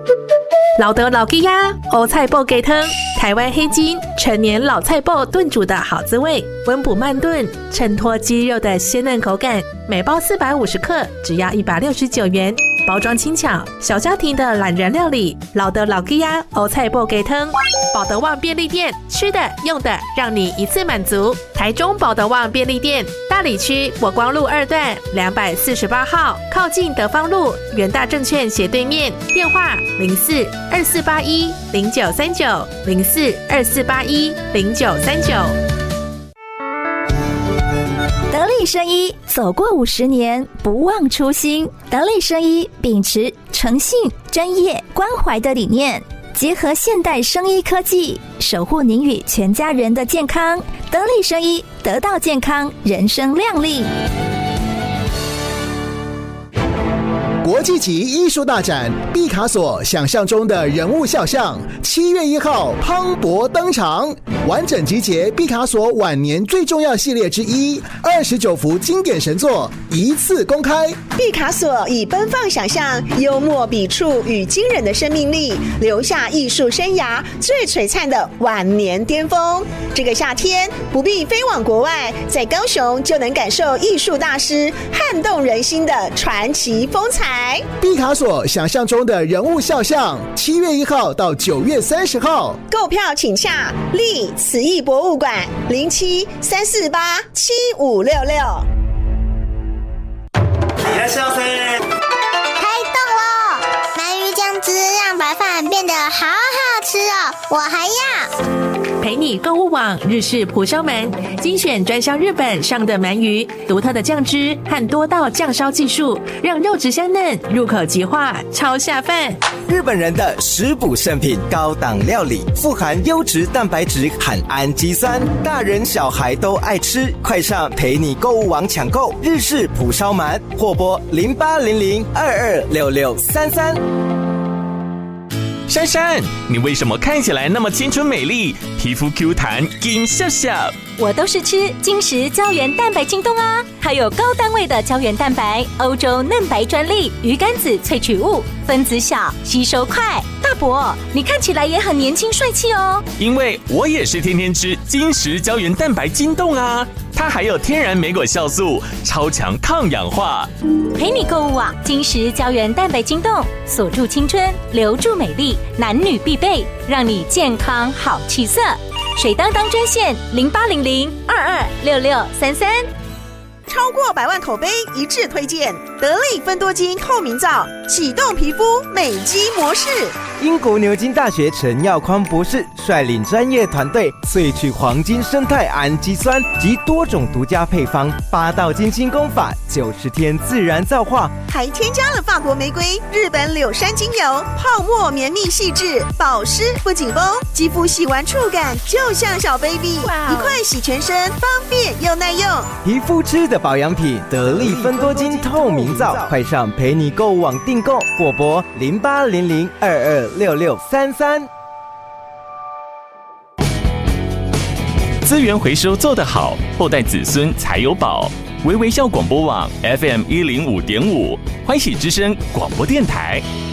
老德老吉呀，欧菜脯鸡汤，台湾黑金陈年老菜脯炖煮的好滋味，温补慢炖，衬托鸡肉的鲜嫩口感。每包450克，只要169元。包装轻巧，小家庭的懒人料理。老德老吉呀，欧菜脯鸡汤，保德旺便利店，吃的用的让你一次满足。台中保德旺便利店，大里区国光路2段248号，靠近德芳路元大证券斜对面。电话0424810939 0424810939。 得力生医走过50年，不忘初心。得力生医秉持诚信、专业、关怀的理念，结合现代生医科技，守护您与全家人的健康。得力生医，得到健康，人生亮丽。 国际级艺术大展毕卡索想象中的人物肖像，7月1号磅礴登场，完整集结毕卡索晚年最重要系列之一，29幅经典神作一次公开。 毕卡索以奔放想象、幽默笔触与惊人的生命力，留下艺术生涯最璀璨的晚年巅峰。这个夏天不必飞往国外，在高雄就能感受艺术大师撼动人心的传奇风采。 毕卡索想象中的人物肖像，7月1号到9月30号， 购票请洽立慈艺博物馆0734875566。 いらっしゃいませ。 开动喽！鳗鱼酱汁让白饭变得好好吃哦，我还要。 陪你购物网日式蒲烧鳗，精选专销日本上的鳗鱼，独特的酱汁和多道酱烧技术，让肉质香嫩，入口即化，超下饭。 日本人的食补圣品，高档料理，富含优质蛋白质和氨基酸，大人小孩都爱吃。快上陪你购物网抢购日式蒲烧鳗，或拨0800226633。 珊珊，你为什么看起来那么青春美丽，皮肤 Q 弹金笑笑？ 我都是吃金石胶原蛋白京东啊，它有高单位的胶原蛋白，欧洲嫩白专利，鱼肝子萃取物，分子小，吸收快。大伯，你看起来也很年轻帅气哦。 因为我也是天天吃金石胶原蛋白京东啊，它还有天然莓果酵素，超强抗氧化。 陪你购物网，金石胶原蛋白京东，锁住青春，留住美丽，男女必备，让你健康好气色。水当当专线0800226633。 超过100万口碑一致推荐得力芬多精透明皂，启动皮肤美肌模式。 英国牛津大学陈耀匡博士率领专业团队萃取黄金生态氨基酸及多种独家配方，8道精心工法，90天自然皂化， 还添加了法国玫瑰、日本柳杉精油，泡沫绵密细致，保湿不紧绷，肌肤洗完触感就像小 baby， 一块洗全身，方便又耐用。 皮肤吃的保养品，得力芬多精透明皂，快上陪你购物网订购，或拨0800226633。 资源回收做得好，后代子孙才有宝。微微笑广播网 FM105.5，欢喜之声广播电台。